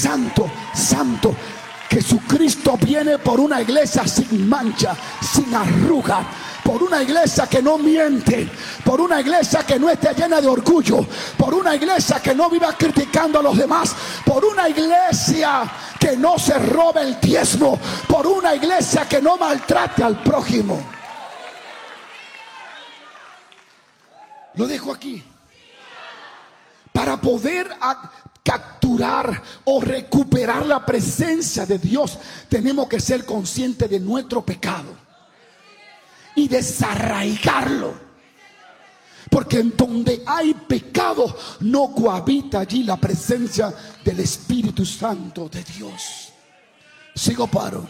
santo, santo. Jesucristo viene por una iglesia sin mancha, sin arruga, por una iglesia que no miente, por una iglesia que no esté llena de orgullo, por una iglesia que no viva criticando a los demás, por una iglesia que no se robe el diezmo, por una iglesia que no maltrate al prójimo. Lo dejo aquí. Para poder capturar o recuperar la presencia de Dios, tenemos que ser conscientes de nuestro pecado y desarraigarlo, porque en donde hay pecado no cohabita allí la presencia del Espíritu Santo de Dios. Sigo paro.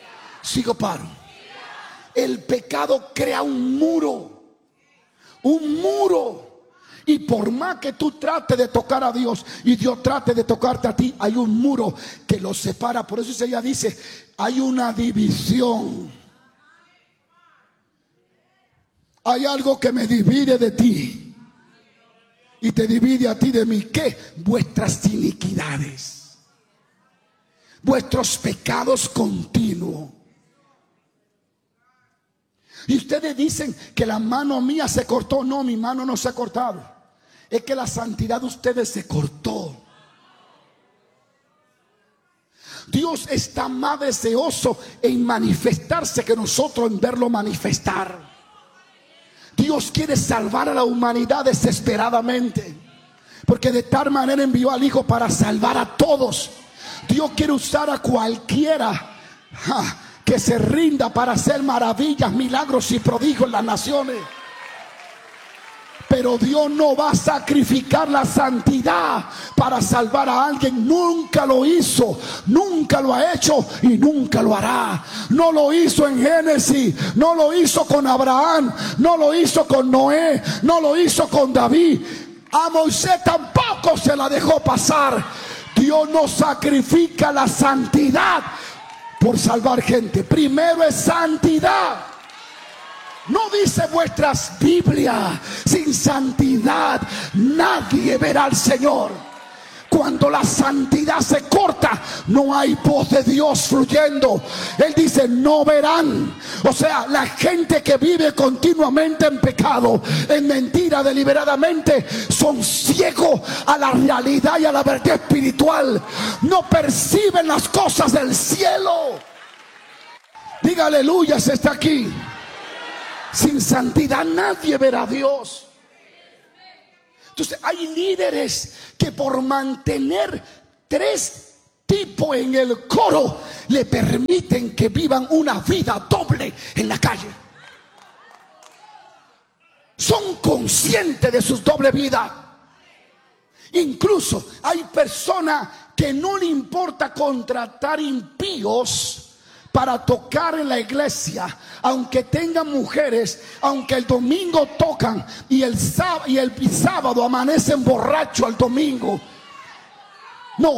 El pecado crea un muro. Y por más que tú trates de tocar a Dios y Dios trate de tocarte a ti, hay un muro que los separa. Por eso ella dice, hay una división. Hay algo que me divide de ti y te divide a ti de mí. ¿Qué? Vuestras iniquidades, vuestros pecados continuos. Y ustedes dicen que la mano mía se cortó. No, mi mano no se ha cortado. Es que la santidad de ustedes se cortó. Dios está más deseoso en manifestarse que nosotros en verlo manifestar. Dios quiere salvar a la humanidad desesperadamente, porque de tal manera envió al Hijo para salvar a todos. Dios quiere usar a cualquiera que se rinda para hacer maravillas, milagros y prodigios en las naciones. Pero Dios no va a sacrificar la santidad para salvar a alguien. Nunca lo hizo, nunca lo ha hecho y nunca lo hará. No lo hizo en Génesis, no lo hizo con Abraham, no lo hizo con Noé, no lo hizo con David. A Moisés tampoco se la dejó pasar. Dios no sacrifica la santidad por salvar gente. Primero es santidad. No dice vuestras Biblias, sin santidad nadie verá al Señor. Cuando la santidad se corta, no hay voz de Dios fluyendo. Él dice, no verán. O sea, la gente que vive continuamente en pecado, en mentira, deliberadamente, son ciegos a la realidad y a la verdad espiritual. No perciben las cosas del cielo. Diga aleluya si está aquí. Sin santidad nadie verá a Dios. Entonces hay líderes que por mantener 3 tipos en el coro le permiten que vivan una vida doble en la calle. Son conscientes de su doble vida. Incluso hay personas que no le importa contratar impíos para tocar en la iglesia, aunque tengan mujeres, aunque el domingo tocan y el sábado amanecen borrachos al domingo.